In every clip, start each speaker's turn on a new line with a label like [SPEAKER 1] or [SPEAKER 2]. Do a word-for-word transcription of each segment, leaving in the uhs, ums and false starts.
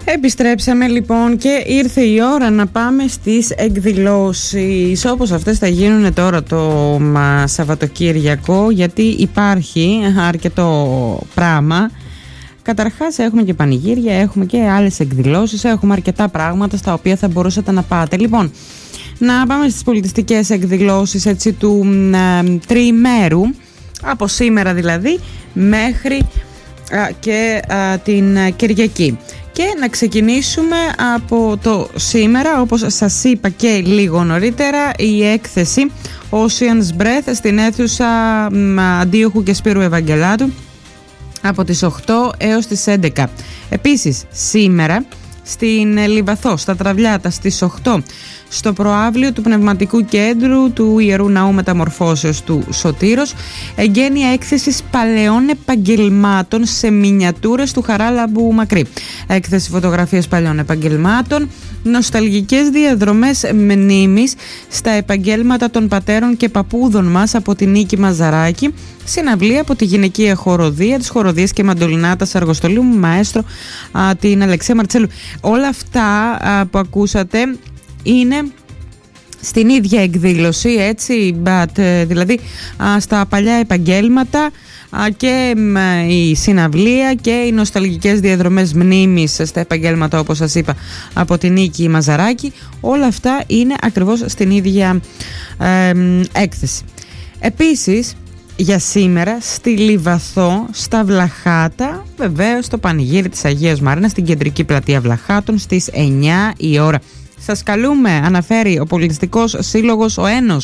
[SPEAKER 1] Επιστρέψαμε λοιπόν και ήρθε η ώρα να πάμε στις εκδηλώσεις, όπως αυτές θα γίνουν τώρα το Σαββατοκύριακο, γιατί υπάρχει αρκετό πράγμα. Καταρχάς έχουμε και πανηγύρια, έχουμε και άλλες εκδηλώσεις, έχουμε αρκετά πράγματα στα οποία θα μπορούσατε να πάτε. Λοιπόν, να πάμε στις πολιτιστικές εκδηλώσεις έτσι του ε, τριημέρου, από σήμερα δηλαδή μέχρι ε, και ε, την Κυριακή. Και να ξεκινήσουμε από το σήμερα, όπως σας είπα και λίγο νωρίτερα, η έκθεση Ocean's Breath στην αίθουσα Αντίοχου και Σπύρου Ευαγγελάτου από τις οκτώ έως τις έντεκα. Επίσης σήμερα στην Λιβαθό, στα Τραυλιάτα, στις οκτώ, στο προαύλιο του Πνευματικού Κέντρου του Ιερού Ναού Μεταμορφώσεως του Σωτήρος, εγγένεια έκθεσης παλαιών επαγγελμάτων σε μινιατούρες του Χαράλαμπου Μακρύ. Έκθεση φωτογραφίες παλαιών επαγγελμάτων, νοσταλγικές διαδρομές μνήμης στα επαγγέλματα των πατέρων και παππούδων μας από την Νίκη Μαζαράκη, συναυλία από τη γυναικεία χοροδία, τις χοροδίες και μαντολινάτας Αργοστολίου Μαέστρο, α, την Αλεξία Μαρτσέλου. Όλα αυτά α, που ακούσατε είναι στην ίδια εκδήλωση, έτσι, but, δηλαδή α, στα παλιά επαγγέλματα α, και α, η συναυλία και οι νοσταλγικές διαδρομές μνήμης στα επαγγέλματα, όπως σας είπα, από την Νίκη Μαζαράκη. Όλα αυτά είναι ακριβώς στην ίδια ε, έκθεση. Επίσης για σήμερα στη Λιβαθό, στα Βλαχάτα, βεβαίως το πανηγύρι της Αγίας Μαρίνας στην κεντρική πλατεία Βλαχάτων στις εννιά η ώρα. Σας καλούμε, αναφέρει ο Πολιτιστικός Σύλλογος ο Ένος,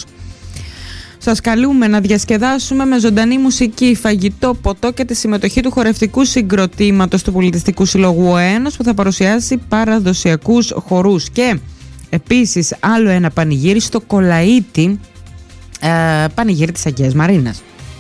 [SPEAKER 1] σας καλούμε να διασκεδάσουμε με ζωντανή μουσική, φαγητό, ποτό και τη συμμετοχή του χορευτικού συγκροτήματος του Πολιτιστικού Συλλόγου ο Ένος, που θα παρουσιάσει παραδοσιακούς χορούς. Και επίσης άλλο ένα πανηγύρι στο Κολαΐτι, ε, πανηγύρι της Αγίας Μαρίνας.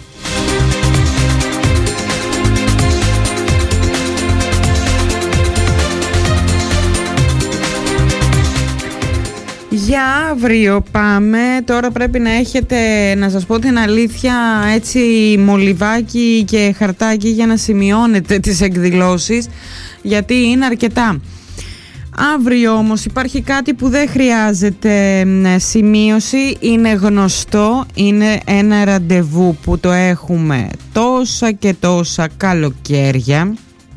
[SPEAKER 1] Για αύριο πάμε. Τώρα πρέπει να έχετε, να σας πω την αλήθεια, έτσι μολυβάκι και χαρτάκι για να σημειώνετε τις εκδηλώσεις, γιατί είναι αρκετά. Αύριο όμως υπάρχει κάτι που δεν χρειάζεται σημείωση, είναι γνωστό, είναι ένα ραντεβού που το έχουμε τόσα και τόσα καλοκαίρια.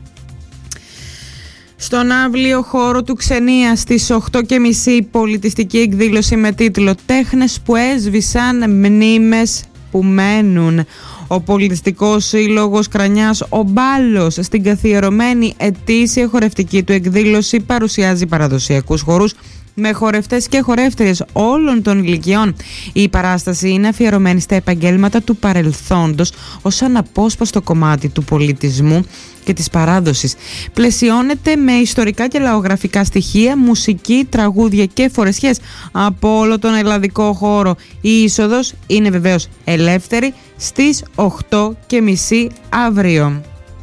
[SPEAKER 1] Στον αύλιο χώρο του Ξενία στις οκτώ και μισή πολιτιστική εκδήλωση με τίτλο «Τέχνες που έσβησαν, μνήμες που μένουν». Ο Πολιτιστικός Σύλλογος Κρανιάς ο Μπάλος στην καθιερωμένη ετήσια χορευτική του εκδήλωση παρουσιάζει παραδοσιακούς χορούς με χορευτές και χορεύτριες όλων των ηλικιών. Η παράσταση είναι αφιερωμένη στα επαγγέλματα του παρελθόντος ως αναπόσπαστο κομμάτι του πολιτισμού και της παράδοσης. Πλαισιώνεται με ιστορικά και λαογραφικά στοιχεία, μουσική, τραγούδια και φορεσιές από όλο τον ελλαδικό χώρο. Η είσοδος είναι βεβαίως ελεύθερη στις οκτώ και μισή αύριο.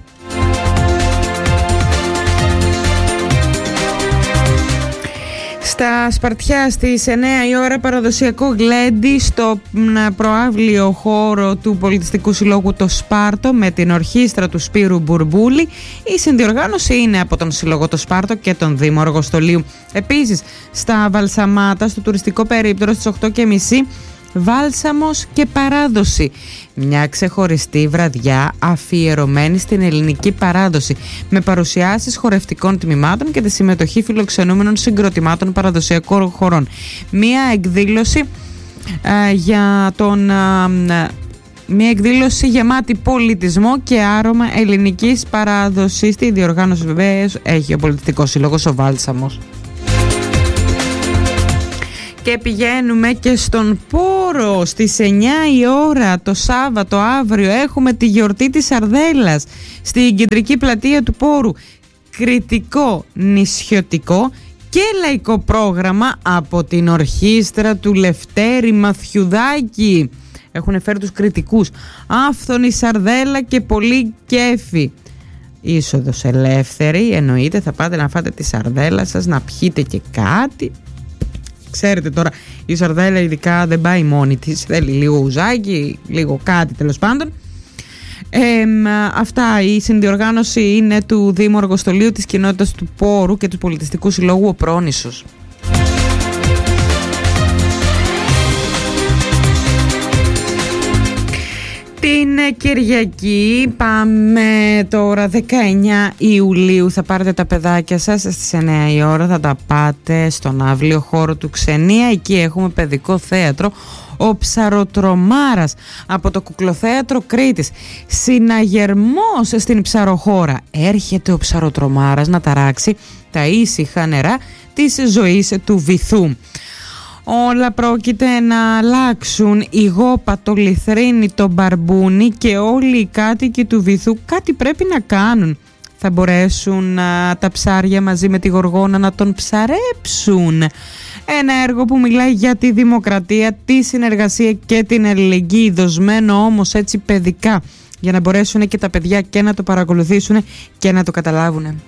[SPEAKER 1] Στα Σπαρτιά στις εννιά η ώρα παραδοσιακό γλέντι στο προαύλιο χώρο του Πολιτιστικού Συλλόγου το Σπάρτο με την ορχήστρα του Σπύρου Μπουρμπούλη. Η συνδιοργάνωση είναι από τον Σύλλογο το Σπάρτο και τον Δήμο Αργοστολίου. Επίσης στα Βαλσαμάτα στο τουριστικό περίπτερο στις οκτώ και μισή Βάλσαμος και παράδοση. Μια ξεχωριστή βραδιά αφιερωμένη στην ελληνική παράδοση με παρουσιάσεις χορευτικών τμήματων και τη συμμετοχή φιλοξενούμενων συγκροτημάτων παραδοσιακών χωρών. Μια εκδήλωση ε, για τον... Ε, μια εκδήλωση γεμάτη πολιτισμό και άρωμα ελληνικής παράδοσης. Τη διοργάνωση βεβαίως έχει ο Πολιτιστικός Σύλλογος ο Βάλσαμος. Και πηγαίνουμε και στον Πόρο στις εννιά η ώρα το Σάββατο αύριο. Έχουμε τη γιορτή της Σαρδέλας στην κεντρική πλατεία του Πόρου. Κριτικό, νησιωτικό και λαϊκό πρόγραμμα από την ορχήστρα του Λευτέρη Μαθιουδάκη. Έχουν φέρει τους κριτικούς. Άφθονη Σαρδέλα και πολύ κέφι. Είσοδος ελεύθερη, εννοείται, θα πάτε να φάτε τη σαρδέλα σας, να πιείτε και κάτι. Ξέρετε τώρα, η σαρδέλα ειδικά δεν πάει μόνη της, θέλει λίγο ουζάκι, λίγο κάτι τέλος πάντων. Ε, αυτά, η συνδιοργάνωση είναι του Δήμου Αργοστολίου, της κοινότητας του Πόρου και του Πολιτιστικού Συλλόγου Ο Πρόνησος. Την Κυριακή, πάμε τώρα δεκαεννιά Ιουλίου, θα πάρετε τα παιδάκια σας στις εννιά η ώρα, θα τα πάτε στον αύλιο χώρο του Ξενία. Εκεί έχουμε παιδικό θέατρο, ο Ψαροτρομάρας, από το Κουκλοθέατρο Κρήτης. Συναγερμός στην ψαροχώρα. Έρχεται ο Ψαροτρομάρας να ταράξει τα ήσυχα νερά της ζωής του βυθού. Όλα πρόκειται να αλλάξουν. Η Γόπα, το Λιθρίνι, το Μπαρμπούνι και όλοι οι κάτοικοι του βυθού κάτι πρέπει να κάνουν. Θα μπορέσουν α, τα ψάρια μαζί με τη Γοργόνα να τον ψαρέψουν. Ένα έργο που μιλάει για τη δημοκρατία, τη συνεργασία και την αλληλεγγύη, δοσμένο όμως έτσι παιδικά, για να μπορέσουν και τα παιδιά και να το παρακολουθήσουν και να το καταλάβουν.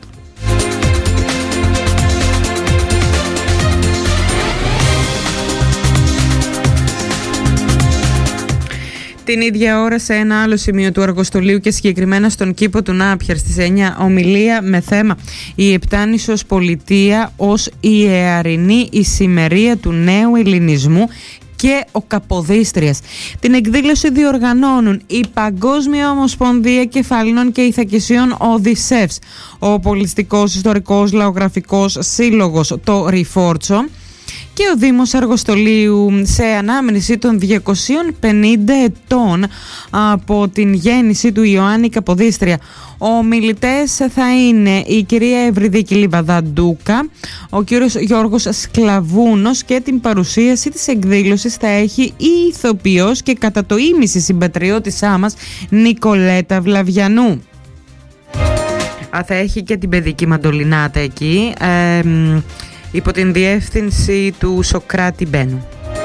[SPEAKER 1] Την ίδια ώρα σε ένα άλλο σημείο του Αργοστολίου και συγκεκριμένα στον κήπο του Νάπιαρ στις εννιά, ομιλία με θέμα η Επτάνησος Πολιτεία ως ιεαρινή ησημερία του νέου ελληνισμού και ο Καποδίστριας. Την εκδήλωση διοργανώνουν η Παγκόσμια Ομοσπονδία Κεφαλινών και Ηθακισιών Οδυσσεύς, ο Πολιτιστικός Ιστορικός Λαογραφικός Σύλλογος, το Ριφόρτσο, και ο Δήμος Αργοστολίου σε ανάμνηση των διακοσίων πενήντα ετών από την γέννηση του Ιωάννη Καποδίστρια. Ομιλητές θα είναι η κυρία Ευρυδίκη Λιβαδά-Ντούκα, ο κύριος Γιώργος Σκλαβούνος, και την παρουσίαση της εκδήλωσης θα έχει η ηθοποιός και κατά το ίμιση συμπατριώτησά μας Νικολέτα Βλαβιανού. Α, θα έχει και την παιδική μαντολινάτα εκεί, ε, υπό την διεύθυνση του Σοκράτη Μπένου.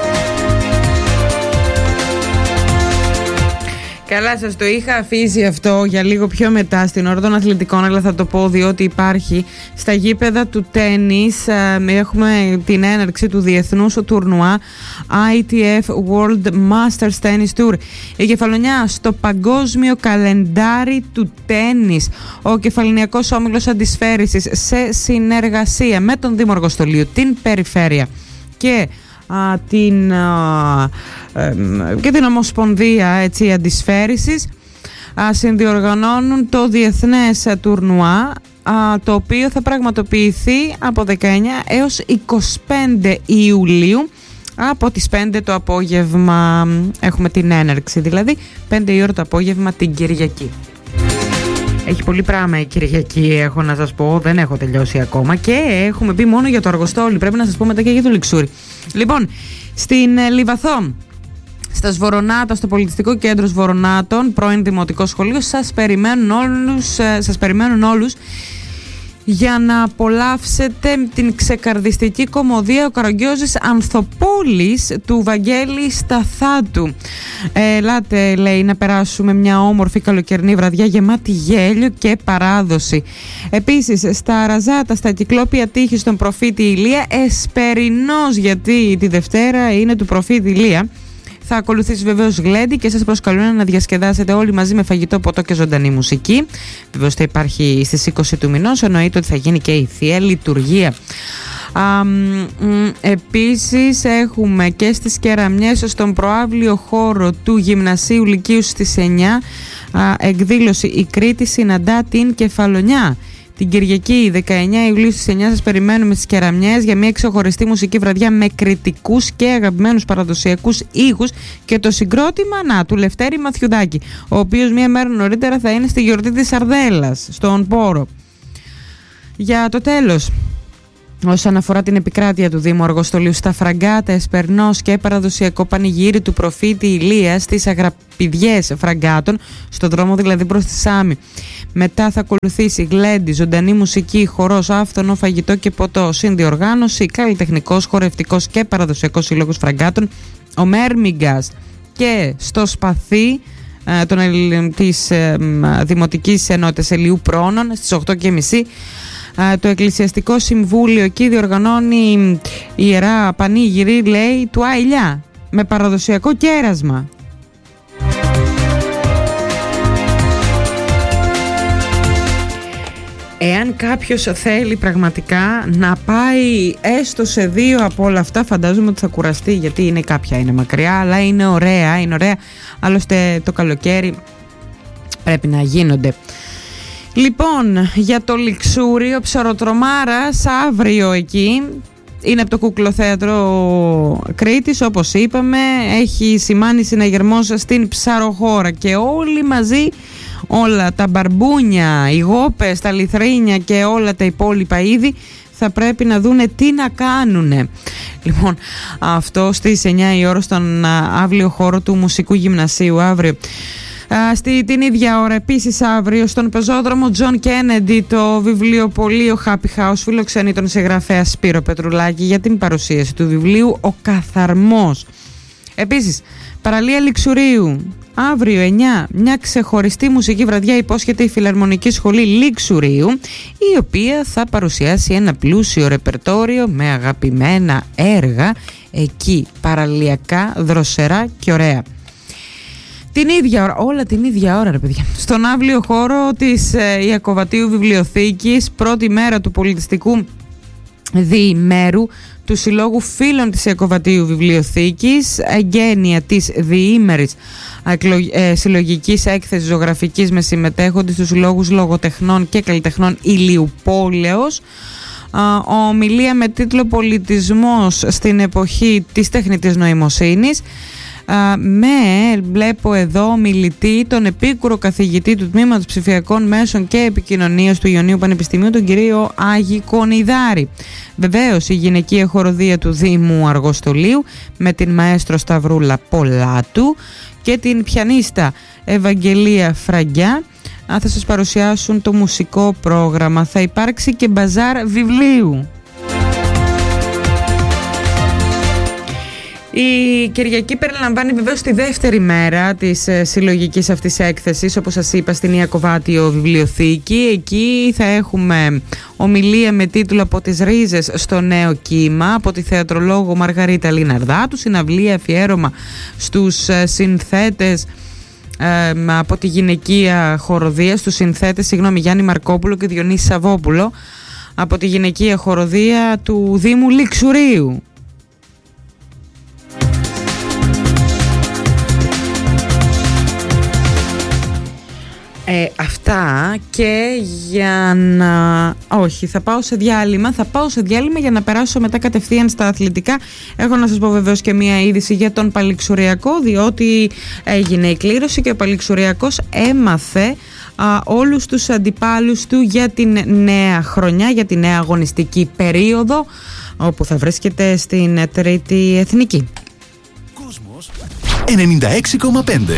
[SPEAKER 1] Καλά, σας το είχα αφήσει αυτό για λίγο πιο μετά στην ώρα των αθλητικών, αλλά θα το πω διότι υπάρχει στα γήπεδα του τένις. Έχουμε την έναρξη του διεθνούς τουρνουά άι τι εφ World Masters Tennis Tour. Η κεφαλονιά στο παγκόσμιο καλεντάρι του τένις. Ο κεφαληνιακός όμιλος αντισφαίρησης σε συνεργασία με τον Δήμο Αργοστολίου, την Περιφέρεια και Α, την, α, ε, και την Ομοσπονδία έτσι, Αντισφαίρησης α, συνδιοργανώνουν το διεθνές τουρνουά, α, το οποίο θα πραγματοποιηθεί από δεκαεννιά έως είκοσι πέντε Ιουλίου. Από τις πέντε το απόγευμα έχουμε την έναρξη, δηλαδή πέντε η ώρα το απόγευμα την Κυριακή. Έχει πολύ πράγμα η Κυριακή, έχω να σας πω, δεν έχω τελειώσει ακόμα και έχουμε πει μόνο για το Αργοστόλι, πρέπει να σας πω μετά και για το Λιξούρι. Λοιπόν, στην Λιβαθό, στα Σβορονάτα, στο Πολιτιστικό Κέντρο Σβορονάτων, πρώην Δημοτικό Σχολείο, σας περιμένουν όλους, σας περιμένουν όλους για να απολαύσετε την ξεκαρδιστική κωμωδία «Ο Καραγκιόζης Ανθοπόλης» του Βαγγέλη Σταθάτου. Ε, ελάτε, λέει, να περάσουμε μια όμορφη καλοκαιρινή βραδιά γεμάτη γέλιο και παράδοση. Επίσης, στα Ραζάτα, στα Κυκλόπια Τύχη, στον Προφήτη Ηλία, εσπερινός, γιατί τη Δευτέρα είναι του Προφήτη Ηλία. Θα ακολουθήσει βεβαίως γλέντι και σας προσκαλούν να διασκεδάσετε όλοι μαζί με φαγητό, ποτό και ζωντανή μουσική. Βεβαίως θα υπάρχει στις είκοσι του μηνός, εννοείται ότι θα γίνει και η Θεία Λειτουργία. Α, μ, επίσης έχουμε και στις Κεραμιές, στον προαύλιο χώρο του Γυμνασίου Λυκείου στις εννιά, α, εκδήλωση «Η Κρήτη συναντά την Κεφαλονιά». Την Κυριακή δεκαεννιά Ιουλίου στις εννιά σας περιμένουμε στις Κεραμιές για μια ξεχωριστή μουσική βραδιά με κριτικούς και αγαπημένους παραδοσιακούς ήχους και το συγκρότημα να, του Λευτέρη Μαθιουδάκη, ο οποίος μια μέρα νωρίτερα θα είναι στη γιορτή της Σαρδέλας, στον Πόρο. Για το τέλος, όσον αφορά την επικράτεια του Δήμου Αργοστολίου, στα Φραγκάτα, εσπερνός και παραδοσιακό πανηγύρι του Προφήτη Ηλία στις Αγραπηδιές Φραγκάτων, στον δρόμο δηλαδή προς τη Σάμι. Μετά θα ακολουθήσει γλέντι, ζωντανή μουσική, χορός, άφθονο, φαγητό και ποτό, συνδιοργάνωση, καλλιτεχνικός, χορευτικός και παραδοσιακός σύλλογος Φραγκάτων, ο Μέρμιγκας. Και στο Σπαθί ε, τον, της ε, Δημοτικής Ενότητας Ελιού Πρόνων στις οκτώ και μισή. Το Εκκλησιαστικό Συμβούλιο εκεί διοργανώνει ιερά πανήγυρη, λέει, του Αηλιά με παραδοσιακό κέρασμα. εάν κάποιος θέλει πραγματικά να πάει έστω σε δύο από όλα αυτά, φαντάζομαι ότι θα κουραστεί, γιατί είναι κάποια είναι μακριά, αλλά είναι ωραία, είναι ωραία. Άλλωστε το καλοκαίρι πρέπει να γίνονται. Λοιπόν, για το Λιξούριο, Ψαροτρομάρας αύριο εκεί. Είναι από το Κουκλοθέατρο Κρήτης, όπως είπαμε. Έχει σημάνει συναγερμός στην ψαροχώρα και όλοι μαζί, όλα τα μπαρμπούνια, οι γόπες, τα λιθρίνια και όλα τα υπόλοιπα είδη θα πρέπει να δούνε τι να κάνουνε. Λοιπόν, αυτό στις εννιά η ώρα στον αύλιο χώρο του Μουσικού Γυμνασίου αύριο. Στη την ίδια ώρα επίσης αύριο στον πεζόδρομο Τζον Κέννεντι το βιβλιοπωλείο Happy House φιλοξενεί τον συγγραφέα Σπύρο Πετρουλάκη για την παρουσίαση του βιβλίου «Ο Καθαρμός». Επίσης, παραλία Λιξουρίου, αύριο εννιά, μια ξεχωριστή μουσική βραδιά υπόσχεται η Φιλαρμονική Σχολή Λιξουρίου, η οποία θα παρουσιάσει ένα πλούσιο ρεπερτόριο με αγαπημένα έργα εκεί, παραλιακά, δροσερά και ωραία. Την ίδια ώρα, όλα την ίδια ώρα ρε παιδιά, στον αύλιο χώρο της ε, Ιακωβατίου Βιβλιοθήκης, πρώτη μέρα του πολιτιστικού διημέρου του Συλλόγου Φίλων της Ιακωβατίου Βιβλιοθήκης, εγγένεια της διήμερης ε, συλλογικής έκθεσης ζωγραφικής με συμμετέχοντες στους Συλλόγους Λογοτεχνών και Καλλιτεχνών Ηλιουπόλεως. Ομιλία με τίτλο «Πολιτισμός στην εποχή της τεχνητής νοημοσύνης», με, βλέπω εδώ, μιλητή τον επίκουρο καθηγητή του Τμήματος Ψηφιακών Μέσων και Επικοινωνίας του Ιωνίου Πανεπιστημίου, τον κύριο Άγη Κονιδάρη. Βεβαίως η γυναικεία χοροδία του Δήμου Αργοστολίου με την μαέστρο Σταυρούλα Πολάτου και την πιανίστα Ευαγγελία Φραγκιά θα σας παρουσιάσουν το μουσικό πρόγραμμα. Θα υπάρξει και μπαζάρ βιβλίου. Η Κυριακή περιλαμβάνει βεβαίως τη δεύτερη μέρα της ε, συλλογικής αυτής έκθεσης, όπως σας είπα, στην Ιακωβάτιο Βιβλιοθήκη. Εκεί θα έχουμε ομιλία με τίτλο «Από τις ρίζες στο νέο κύμα» από τη θεατρολόγο Μαργαρίτα Λιναρδάτου, συναυλία αφιέρωμα στους ε, συνθέτες ε, από τη γυναικεία χοροδία, στους συνθέτες, συγγνώμη, Γιάννη Μαρκόπουλο και Διονύση Σαββόπουλο, από τη γυναικεία χοροδία του Δήμου Λιξουρίου. Ε, αυτά και για να... Όχι, θα πάω σε διάλειμμα Θα πάω σε διάλειμμα για να περάσω μετά κατευθείαν στα αθλητικά. Έχω να σας πω βεβαίως και μία είδηση για τον Παλιξουριακό, διότι έγινε η κλήρωση και ο Παλιξουριακός έμαθε α, όλους τους αντιπάλους του για την νέα χρονιά, για την νέα αγωνιστική περίοδο, όπου θα βρίσκεται στην τρίτη εθνική.
[SPEAKER 2] Κόσμος ενενήντα έξι κόμμα πέντε.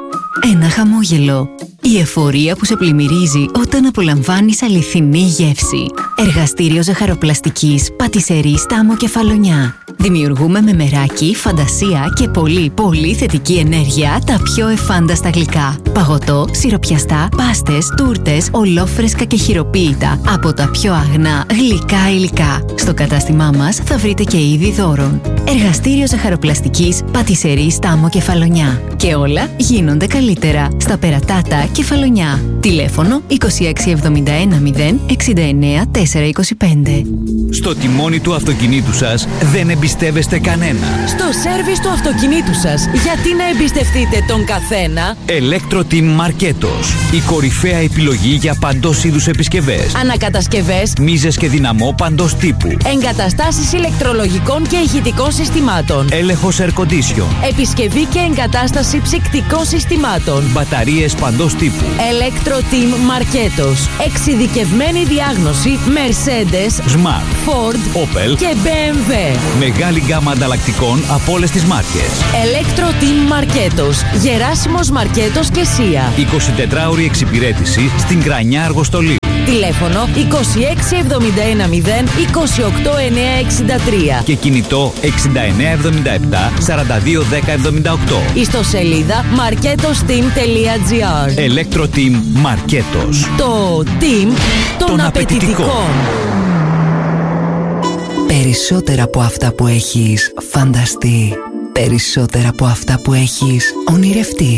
[SPEAKER 3] Ένα χαμόγελο. Η εφορία που σε πλημμυρίζει όταν απολαμβάνεις αληθινή γεύση. Εργαστήριο ζαχαροπλαστικής Πατισερή Στάμο Κεφαλονιά. Δημιουργούμε με μεράκι, φαντασία και πολύ πολύ θετική ενέργεια τα πιο εφάνταστα γλυκά. Παγωτό, σιροπιαστά, πάστες, τούρτες, ολόφρεσκα και χειροποίητα από τα πιο αγνά γλυκά υλικά. Στο κατάστημά μας θα βρείτε και είδη δώρων. Εργαστήριο ζαχαροπλαστικής Πατισερή Στάμο Κεφαλονιά. Και όλα γίνονται καλύτερα στα Περατάτα Κεφαλονιά. Τηλέφωνο είκοσι έξι εβδομήντα ένα μηδέν εξήντα εννέα τετρακόσια είκοσι πέντε.
[SPEAKER 2] Στο τιμόνι του αυτοκινήτου σας δεν εμπιστεύεστε κανένα.
[SPEAKER 4] Στο σέρβις του αυτοκινήτου σας, γιατί να εμπιστευτείτε τον καθένα?
[SPEAKER 2] Electro-Team Marketos. Η κορυφαία επιλογή για παντός είδους επισκευές.
[SPEAKER 4] Ανακατασκευές,
[SPEAKER 2] μίζες και δυναμό παντός τύπου.
[SPEAKER 4] εγκαταστάσεις ηλεκτρολογικών και ηχητικών συστημάτων.
[SPEAKER 2] Έλεγχος air condition.
[SPEAKER 4] Επισκευή και εγκατάσταση ψυκτικών συστημάτων.
[SPEAKER 2] Μπαταρίες παντός τύπου.
[SPEAKER 4] Electro-Team Marketos. Εξειδικευμένη διάγνωση Mercedes,
[SPEAKER 2] Smart,
[SPEAKER 4] Ford,
[SPEAKER 2] Opel
[SPEAKER 4] και μπι εμ ντάμπλιου.
[SPEAKER 2] Μεγάλη γκάμα ανταλλακτικών από όλες τις μάρκες.
[SPEAKER 4] Electro-Team Marketos. Γεράσιμος Μαρκέτος και Σία.
[SPEAKER 2] εικοσιτετράωρη εξυπηρέτηση στην Κρανιά Αργοστολίου.
[SPEAKER 4] Τηλέφωνο είκοσι έξι εβδομήντα ένα μηδέν είκοσι οκτώ εννιακόσια εξήντα τρία
[SPEAKER 2] και κινητό εξήντα εννέα εβδομήντα επτά σαράντα δύο δέκα εβδομήντα οκτώ.
[SPEAKER 4] Ιστοσελίδα marketosteam τελεία τζι άρ.
[SPEAKER 2] Electro-Team Marketos.
[SPEAKER 4] Το team των, των απαιτητικών.
[SPEAKER 3] Περισσότερα από αυτά που έχεις φανταστεί. Περισσότερα από αυτά που έχεις ονειρευτεί.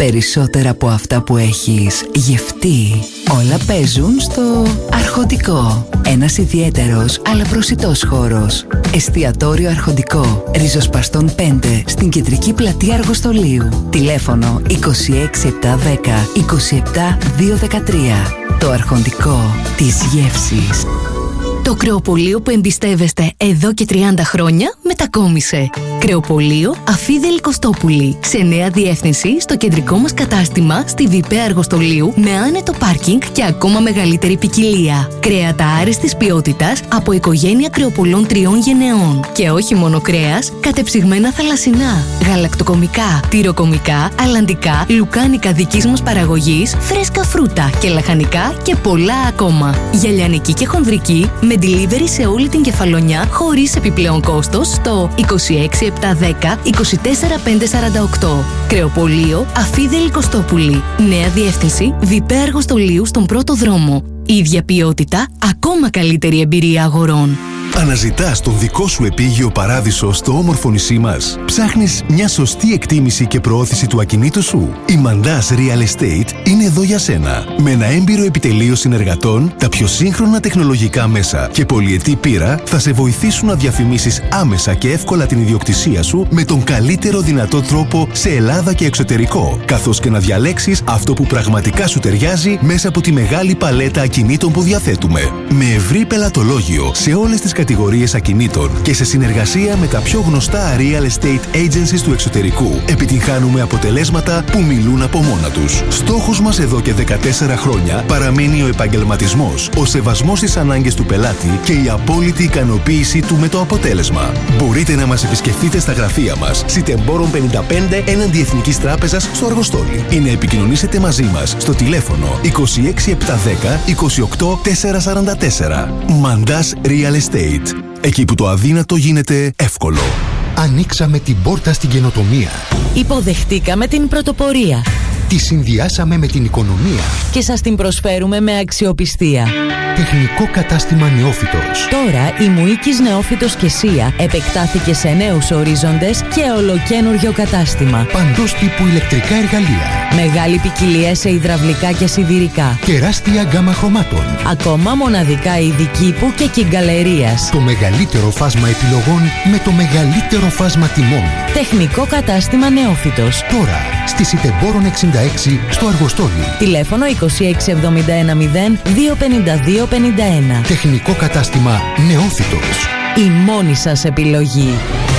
[SPEAKER 3] Περισσότερα από αυτά που έχεις γευτεί. Όλα παίζουν στο Αρχοντικό. Ένας ιδιαίτερος αλλά προσιτός χώρος. Εστιατόριο Αρχοντικό. Ριζοσπαστών πέντε στην κεντρική πλατεία Αργοστολίου. Τηλέφωνο είκοσι έξι επτακόσια δέκα είκοσι επτά διακόσια δεκατρία. Το Αρχοντικό της γεύσης. Το κρεοπωλείο που εμπιστεύεστε εδώ και τριάντα χρόνια μετακόμισε. Κρεοπωλείο Αφίδελη Κωστόπουλη. Σε νέα διεύθυνση στο κεντρικό μας κατάστημα στη Βιπαία Αργοστολίου με άνετο πάρκινγκ και ακόμα μεγαλύτερη ποικιλία. Κρέατα άριστης ποιότητας από οικογένεια κρεοπωλών τριών γενεών. Και όχι μόνο κρέας, κατεψυγμένα θαλασσινά, γαλακτοκομικά, τυροκομικά, αλλαντικά, λουκάνικα δικής μας παραγωγής, φρέσκα φρούτα και λαχανικά και πολλά ακόμα. Για λιανική και χονδρική με delivery σε όλη την Κεφαλονιά χωρίς επιπλέον κόστος στο είκοσι έξι επτακόσια δέκα είκοσι τέσσερα πεντακόσια σαράντα οκτώ. Κρεοπωλείο Αφίδελη Κωστόπουλη. Νέα διεύθυνση Βιπαία Αργοστολίου στον πρώτο δρόμο. Ίδια ποιότητα, ακόμα καλύτερη εμπειρία αγορών.
[SPEAKER 5] Αναζητάς τον δικό σου επίγειο παράδεισο στο όμορφο νησί μας. Ψάχνεις μια σωστή εκτίμηση και προώθηση του ακινήτου σου. Η Mandas Real Estate είναι εδώ για σένα. Με ένα έμπειρο επιτελείο συνεργατών, τα πιο σύγχρονα τεχνολογικά μέσα και πολυετή πείρα θα σε βοηθήσουν να διαφημίσεις άμεσα και εύκολα την ιδιοκτησία σου με τον καλύτερο δυνατό τρόπο σε Ελλάδα και εξωτερικό, καθώς και να διαλέξεις αυτό που πραγματικά σου ταιριάζει μέσα από τη μεγάλη παλέτα ακινήτων που διαθέτουμε. Με ευρύ πελατολόγιο σε όλες τις κατηγορίες ακινήτων και σε συνεργασία με τα πιο γνωστά real estate agencies του εξωτερικού, επιτυγχάνουμε αποτελέσματα που μιλούν από μόνα τους. Στόχος μας εδώ και δεκατέσσερα χρόνια παραμένει ο επαγγελματισμός, ο σεβασμός στις ανάγκες του πελάτη και η απόλυτη ικανοποίησή του με το αποτέλεσμα. Μπορείτε να μας επισκεφτείτε στα γραφεία μας, Σιτεμπόρων πενήντα πέντε έναντι Εθνικής Τράπεζας στο Αργοστόλι, ή να επικοινωνήσετε μαζί μας στο τηλέφωνο είκοσι έξι επτακόσια δέκα είκοσι οκτώ τετρακόσια σαράντα τέσσερα. Mandas Real Estate. Εκεί που το αδύνατο γίνεται εύκολο.
[SPEAKER 6] Ανοίξαμε την πόρτα στην καινοτομία.
[SPEAKER 4] Υποδεχτήκαμε την πρωτοπορία.
[SPEAKER 6] Τη συνδυάσαμε με την οικονομία.
[SPEAKER 4] Και σας την προσφέρουμε με αξιοπιστία.
[SPEAKER 6] Τεχνικό κατάστημα Νεόφυτος.
[SPEAKER 4] Τώρα η Μουίκης Νεόφυτος και Σία επεκτάθηκε σε νέους ορίζοντες και ολοκένουργιο κατάστημα.
[SPEAKER 6] Παντός τύπου ηλεκτρικά εργαλεία.
[SPEAKER 4] Μεγάλη ποικιλία σε υδραυλικά και σιδηρικά.
[SPEAKER 6] Τεράστια γκάμα χρωμάτων.
[SPEAKER 4] Ακόμα μοναδικά είδη κήπου και κυγκαλερίας.
[SPEAKER 6] Το μεγαλύτερο φάσμα επιλογών με το μεγαλύτερο φάσμα τιμών.
[SPEAKER 4] Τεχνικό κατάστημα Νεόφυτος.
[SPEAKER 6] Τώρα στη Σιτεμπόρων εξήντα έξι στο Αργοστόλι.
[SPEAKER 4] Τηλέφωνο είκοσι έξι εβδομήντα ένα μηδέν δύο πενήντα δύο πενήντα ένα.
[SPEAKER 6] Τεχνικό κατάστημα Νεόφυτος.
[SPEAKER 4] Η μόνη σας επιλογή.